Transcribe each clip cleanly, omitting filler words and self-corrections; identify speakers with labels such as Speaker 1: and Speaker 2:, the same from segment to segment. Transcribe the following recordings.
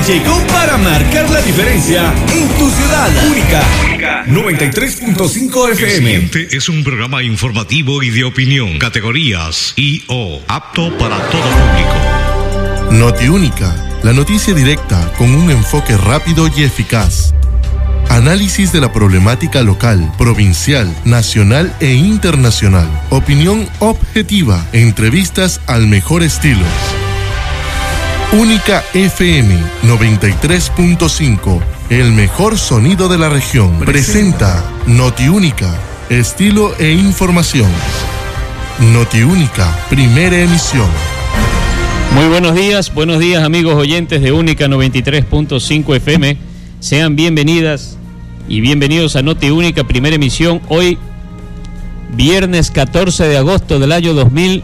Speaker 1: Llegó para marcar la diferencia en tu ciudad. Única 93.5
Speaker 2: FM.
Speaker 1: El
Speaker 2: siguiente es un programa informativo y de opinión. Categorías I/O, apto para todo público.
Speaker 3: Notiúnica, la noticia directa con un enfoque rápido y eficaz. Análisis de la problemática local, provincial, nacional e internacional. Opinión objetiva. Entrevistas al mejor estilo. Única FM 93.5, el mejor sonido de la región. Presenta Notiúnica, estilo e información. Notiúnica, primera emisión.
Speaker 4: Muy buenos días amigos oyentes de Única 93.5 FM. Sean bienvenidas y bienvenidos a Notiúnica, primera emisión. Hoy, viernes 14 de agosto del año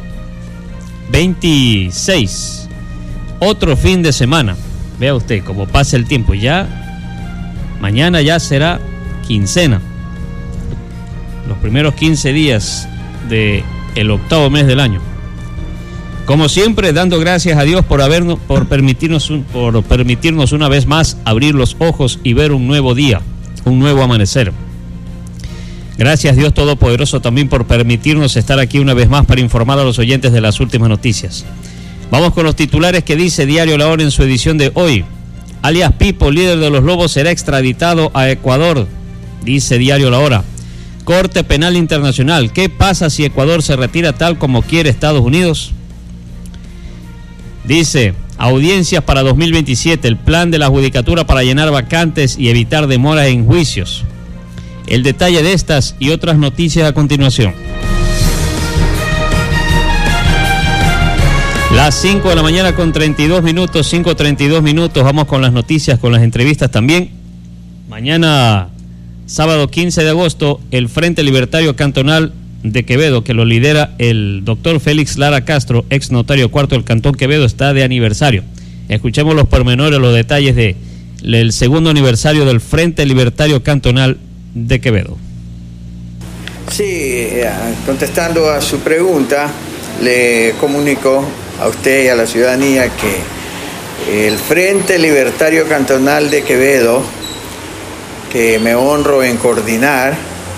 Speaker 4: 2026. Otro fin de semana. Vea usted cómo pasa el tiempo. Mañana ya será quincena. Los primeros 15 días del octavo mes del año. Como siempre, dando gracias a Dios por permitirnos una vez más abrir los ojos y ver un nuevo día, un nuevo amanecer. Gracias Dios Todopoderoso también por permitirnos estar aquí una vez más para informar a los oyentes de las últimas noticias. Vamos con los titulares que dice Diario La Hora en su edición de hoy. Alias Pipo, líder de los Lobos, será extraditado a Ecuador, dice Diario La Hora. Corte Penal Internacional, ¿qué pasa si Ecuador se retira tal como quiere Estados Unidos? Dice, audiencias para 2027, el plan de la Judicatura para llenar vacantes y evitar demoras en juicios. El detalle de estas y otras noticias a continuación. Las 5 de la mañana con 32 minutos, 5:32 minutos, vamos con las noticias, con las entrevistas también. Mañana, sábado 15 de agosto, el Frente Libertario Cantonal de Quevedo, que lo lidera el doctor Félix Lara Castro, ex notario cuarto del Cantón Quevedo, está de aniversario. Escuchemos los pormenores, los detalles del segundo aniversario del Frente Libertario Cantonal de Quevedo.
Speaker 5: Sí, contestando a su pregunta, le comunico a usted y a la ciudadanía que el Frente Libertario Cantonal de Quevedo, que me honro en coordinar,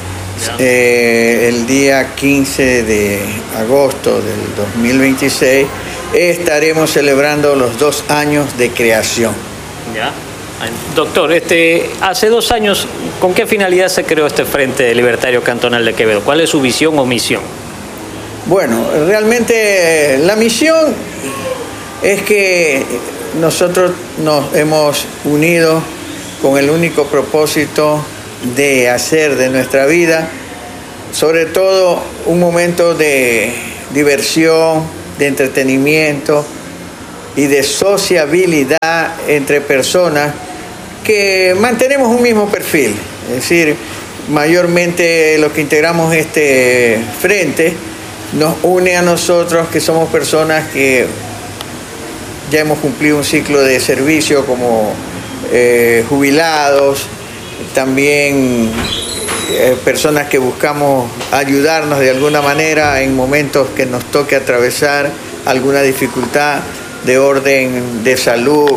Speaker 5: el día 15 de agosto del 2026 estaremos celebrando los 2 años de creación.
Speaker 4: Ya. Doctor, hace 2 años, ¿con qué finalidad se creó este Frente Libertario Cantonal de Quevedo? ¿Cuál es su visión o misión?
Speaker 5: Bueno, realmente la misión es que nosotros nos hemos unido con el único propósito de hacer de nuestra vida, sobre todo, un momento de diversión, de entretenimiento y de sociabilidad entre personas que mantenemos un mismo perfil. Es decir, mayormente los que integramos este frente nos une a nosotros, que somos personas que ya hemos cumplido un ciclo de servicio como jubilados, también personas que buscamos ayudarnos de alguna manera en momentos que nos toque atravesar alguna dificultad de orden de salud,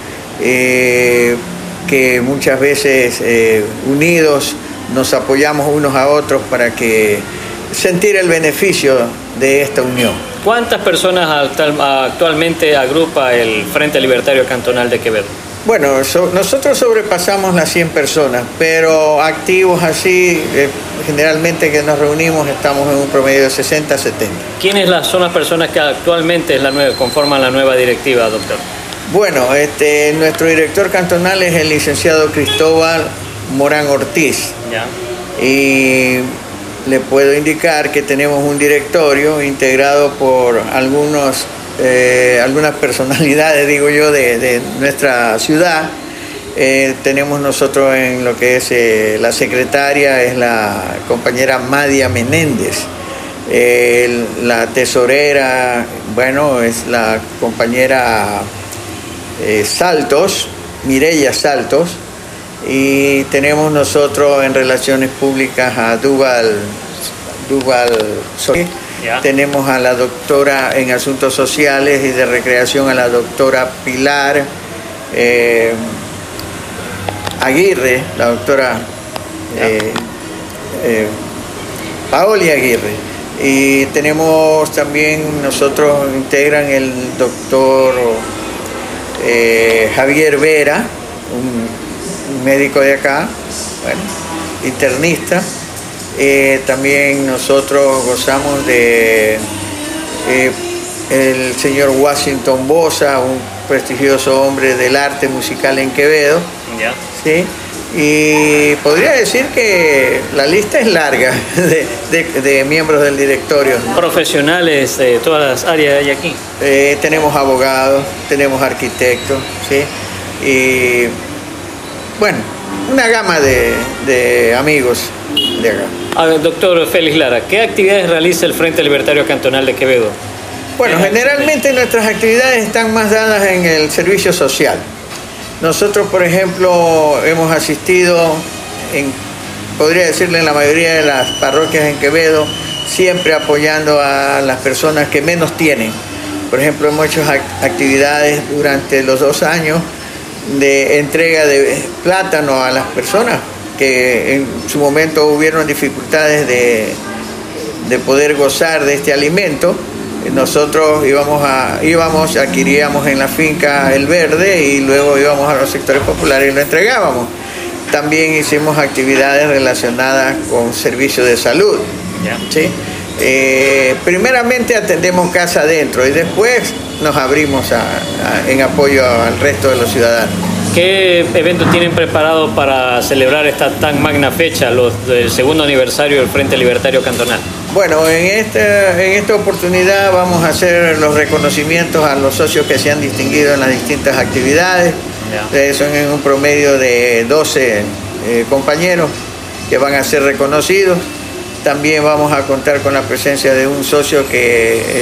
Speaker 5: que muchas veces unidos nos apoyamos unos a otros para que sentir el beneficio de esta unión.
Speaker 4: ¿Cuántas personas actualmente agrupa el Frente Libertario Cantonal de Quevedo?
Speaker 5: Bueno, nosotros sobrepasamos las 100 personas, pero activos así, generalmente que nos reunimos estamos en un promedio de 60 70.
Speaker 4: ¿Quiénes son las personas que actualmente conforman la nueva directiva, doctor?
Speaker 5: Bueno, nuestro director cantonal es el licenciado Cristóbal Morán Ortiz.
Speaker 4: Ya.
Speaker 5: Y le puedo indicar que tenemos un directorio integrado por algunas personalidades, digo yo, de nuestra ciudad. Tenemos nosotros en lo que es la secretaria, es la compañera Madia Menéndez. La tesorera, bueno, es la compañera Saltos, Mireya Saltos. Y tenemos nosotros en Relaciones Públicas a Duval Solís.
Speaker 4: Ya.
Speaker 5: Tenemos a la doctora en Asuntos Sociales y de Recreación, a la doctora Pilar Aguirre, la doctora Paoli Aguirre. Y tenemos también, nosotros integran el doctor Javier Vera, un médico de acá, bueno, internista. También nosotros gozamos de el señor Washington Bosa, un prestigioso hombre del arte musical en Quevedo.
Speaker 4: Ya.
Speaker 5: ¿Sí? Y podría decir que la lista es larga de miembros del directorio.
Speaker 4: Profesionales de todas las áreas hay aquí.
Speaker 5: Tenemos abogados, tenemos arquitectos, ¿sí? Y bueno, una gama de amigos de acá.
Speaker 4: A ver, doctor Félix Lara, ¿qué actividades realiza el Frente Libertario Cantonal de Quevedo?
Speaker 5: Bueno, generalmente nuestras actividades están más dadas en el servicio social. Nosotros, por ejemplo, hemos asistido, podría decirle, en la mayoría de las parroquias en Quevedo, siempre apoyando a las personas que menos tienen. Por ejemplo, hemos hecho actividades durante los 2 años de entrega de plátano a las personas que en su momento hubieron dificultades de poder gozar de este alimento. Nosotros adquiríamos en la finca el verde y luego íbamos a los sectores populares y lo entregábamos. También hicimos actividades relacionadas con servicios de salud. ¿Sí? Primeramente atendemos casa adentro y después nos abrimos en apoyo al resto de los ciudadanos.
Speaker 4: ¿Qué eventos tienen preparado para celebrar esta tan magna fecha, del segundo aniversario del Frente Libertario Cantonal?
Speaker 5: Bueno, en esta oportunidad vamos a hacer los reconocimientos a los socios que se han distinguido en las distintas actividades. Son en un promedio de 12 compañeros que van a ser reconocidos. También vamos a contar con la presencia de un socio que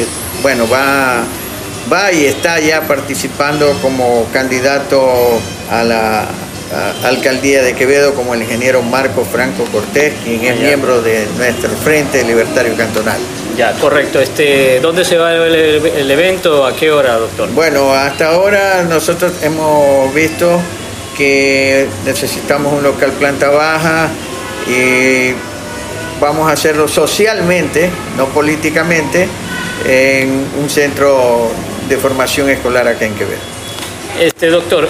Speaker 5: va y está ya participando como candidato a la alcaldía de Quevedo, como el ingeniero Marco Franco Cortés, quien es miembro de nuestro Frente Libertario Cantonal.
Speaker 4: Ya, correcto. ¿Dónde se va el evento? ¿A qué hora, doctor?
Speaker 5: Bueno, hasta ahora nosotros hemos visto que necesitamos un local planta baja y vamos a hacerlo socialmente, no políticamente, en un centro de formación escolar acá en Quevedo.
Speaker 4: Doctor,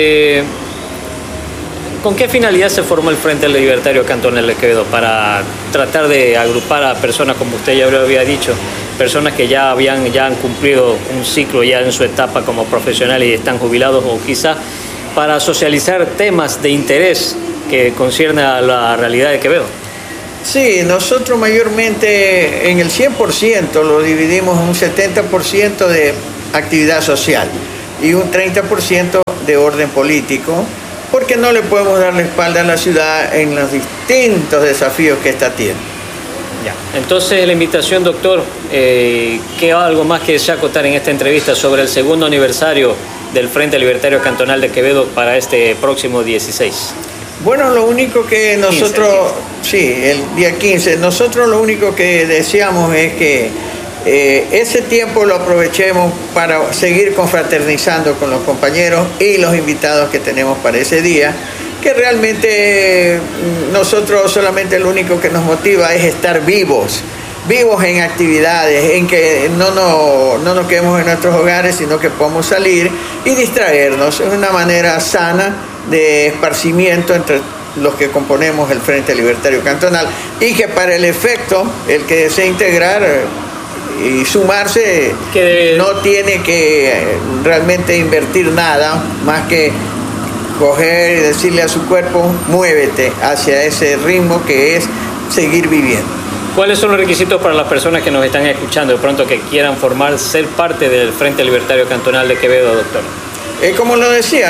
Speaker 4: ¿con qué finalidad se formó el Frente Libertario Cantonal de Quevedo? Para tratar de agrupar a personas, como usted ya lo había dicho, personas que ya han cumplido un ciclo ya en su etapa como profesionales y están jubilados, o quizá para socializar temas de interés que conciernen a la realidad de Quevedo.
Speaker 5: Sí, nosotros mayormente en el 100% lo dividimos en un 70% de actividad social y un 30% de orden político, porque no le podemos dar la espalda a la ciudad en los distintos desafíos que esta tiene.
Speaker 4: Ya. Entonces, la invitación, doctor, ¿qué algo más que desea acotar en esta entrevista sobre el segundo aniversario del Frente Libertario Cantonal de Quevedo para este próximo 16?
Speaker 5: Bueno, lo único que nosotros, el día 15, nosotros lo único que deseamos es que ese tiempo lo aprovechemos para seguir confraternizando con los compañeros y los invitados que tenemos para ese día, que realmente nosotros solamente lo único que nos motiva es estar vivos en actividades, en que no nos quedemos en nuestros hogares, sino que podamos salir y distraernos. Es una manera sana de esparcimiento entre los que componemos el Frente Libertario Cantonal, y que para el efecto, el que desee integrar y sumarse no tiene que realmente invertir nada más que coger y decirle a su cuerpo: muévete hacia ese ritmo que es seguir viviendo.
Speaker 4: ¿Cuáles son los requisitos para las personas que nos están escuchando de pronto que quieran ser parte del Frente Libertario Cantonal de Quevedo, doctor?
Speaker 5: Como lo decía,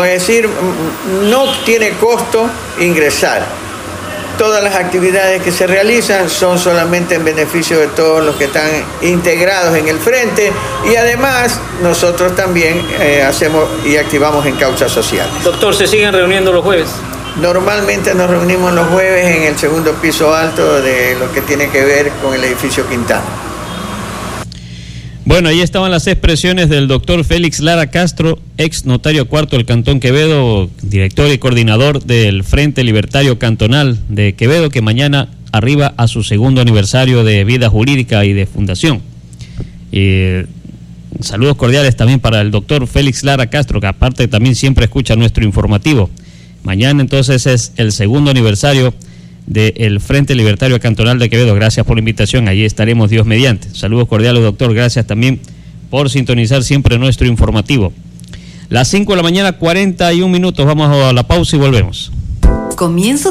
Speaker 5: no tiene costo ingresar. Todas las actividades que se realizan son solamente en beneficio de todos los que están integrados en el frente, y además nosotros también hacemos y activamos en causas sociales.
Speaker 4: Doctor, ¿se siguen reuniendo los jueves?
Speaker 5: Normalmente nos reunimos los jueves en el segundo piso alto de lo que tiene que ver con el edificio Quintana.
Speaker 4: Bueno, ahí estaban las expresiones del doctor Félix Lara Castro, ex notario cuarto del Cantón Quevedo, director y coordinador del Frente Libertario Cantonal de Quevedo, que mañana arriba a su segundo aniversario de vida jurídica y de fundación. Saludos cordiales también para el doctor Félix Lara Castro, que aparte también siempre escucha nuestro informativo. Mañana entonces es el segundo aniversario del Frente Libertario Cantonal de Quevedo. Gracias por la invitación, allí estaremos Dios mediante. Saludos cordiales, doctor, gracias también por sintonizar siempre nuestro informativo. Las 5 de la mañana, 41 minutos, vamos a la pausa y volvemos.
Speaker 6: Comienzo